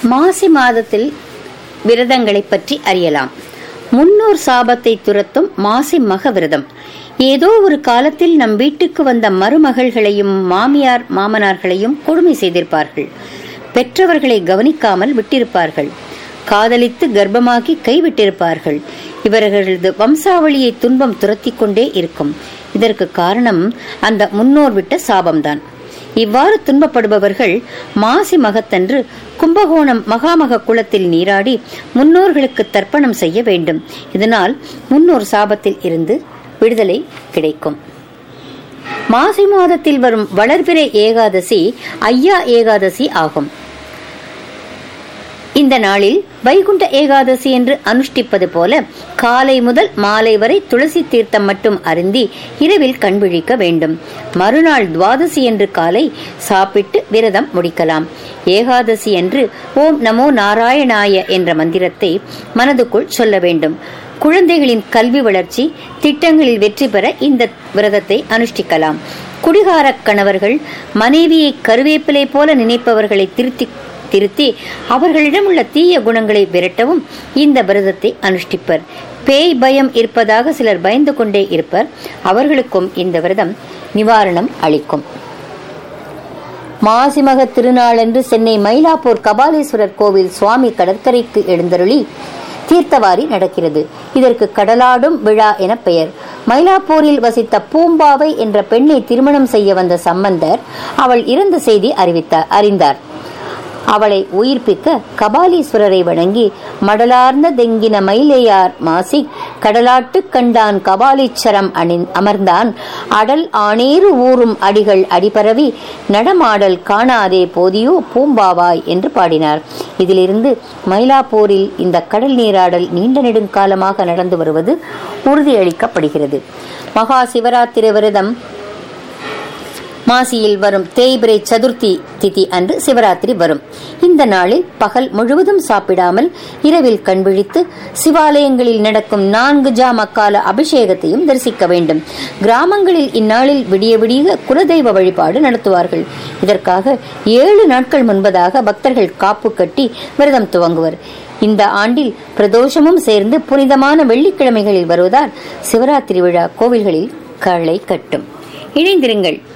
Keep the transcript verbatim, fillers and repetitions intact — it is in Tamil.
மாசி மாதத்தில் விரதங்களை பற்றி அறியலாம். முன்னோர் சாபத்தை துரத்தும் மாசி மக விரதம். ஏதோ ஒரு காலத்தில் நம் வீட்டுக்கு வந்த மருமகள்களையும் மாமியார் மாமனார்களையும் கொடுமை செய்திருப்பார்கள். பெற்றவர்களை கவனிக்காமல் விட்டிருப்பார்கள். காதலித்து கர்ப்பமாக்கி கைவிட்டிருப்பார்கள். இவர்களது வம்சாவளியை துன்பம் துரத்தி கொண்டே இருக்கும். இதற்கு காரணம் அந்த முன்னோர் விட்ட சாபம்தான். இவ்வாறு துன்பப்படுபவர்கள் மாசி மகத்தன்று கும்பகோணம் மகாமக குளத்தில் நீராடி முன்னோர்களுக்கு தர்ப்பணம் செய்ய வேண்டும். இதனால் முன்னோர் சாபத்தில் இருந்து விடுதலை கிடைக்கும். மாசி மாதத்தில் வரும் வளர்பிறை ஏகாதசி ஐயா ஏகாதசி ஆகும். இந்த நாளில் வைகுண்ட ஏகாதசி என்று அனுஷ்டிப்பது போல காலை முதல் மாலை வரை துளசி தீர்த்தம் மட்டும் அருந்தி இரவில் கண்விழிக்க வேண்டும். மறுநாள் துவாதசி என்று காலை சாப்பிட்டு விரதம் முடிக்கலாம். ஏகாதசி என்று ஓம் நமோ நாராயணாய என்ற மந்திரத்தை மனதுக்குள் சொல்ல வேண்டும். குழந்தைகளின் கல்வி வளர்ச்சி திட்டங்களில் வெற்றி பெற இந்த விரதத்தை அனுஷ்டிக்கலாம். குடிகார கணவர்கள் மனைவியை கருவேப்பிலை போல நினைப்பவர்களை திருத்தி திருத்தி அவர்களிடம் உள்ள தீய குணங்களை விரட்டவும் இந்த விரதத்தை அனுஷ்டிப்பர். பேய் பயம் இருப்பதாக சிலர் பயந்து கொண்டே இருப்பர். அவர்களுக்கும் இந்த விரதம் நிவாரணம் அளிக்கும். மாசிமக திருநாளன்று சென்னை மயிலாப்பூர் கபாலீஸ்வரர் கோவில் சுவாமி கடற்கரைக்கு எழுந்தருளி தீர்த்தவாரி நடக்கிறது. இதற்கு கடலாடும் விழா என பெயர். மயிலாப்பூரில் வசித்த பூம்பாவை என்ற பெண்ணை திருமணம் செய்ய வந்த சம்பந்தர் அவள் இறந்த செய்தி அறிவித்தார் அறிந்தார் அவளை உயிர்ப்பிக்க கபாலீஸ்வரரை வணங்கி மடலார்ந்த தெங்கின மயிலையார் மாசி கடலாட்டு கண்டான் கபாலீச்சரம் அணி அமர்ந்தான் அடல் ஆணேறு ஊறும் அடிகள் அடிபரவி நடமாடல் காணாதே போதியோ பூம்பாவாய் என்று பாடினார். இதிலிருந்து மயிலாப்பூரில் இந்த கடல் நீராடல் நீண்ட நெடுங்காலமாக நடந்து வருவது உறுதியளிக்கப்படுகிறது. மகா சிவராத்திரி விரதம் மாசியில் வரும் தேய்பிரை சதுர்த்தி திதி அன்று சிவராத்திரி வரும். இந்த நாளில் பகல் முழுவதும் சாப்பிடாமல் இரவில் கண்விழித்து சிவாலயங்களில் நடக்கும் நான்கு ஜாமக்கால அபிஷேகத்தையும் தரிசிக்க வேண்டும். கிராமங்களில் இந்நாளில் விடிய விடிய குலதெய்வ வழிபாடு நடத்துவார்கள். இதற்காக ஏழு நாட்கள் முன்பதாக பக்தர்கள் காப்பு கட்டி விரதம் துவங்குவர். இந்த ஆண்டில் பிரதோஷமும் சேர்ந்து புனிதமான வெள்ளிக்கிழமைகளில் வருவதால் சிவராத்திரி விழா கோவில்களில் களை கட்டும். இணைந்திருங்கள்.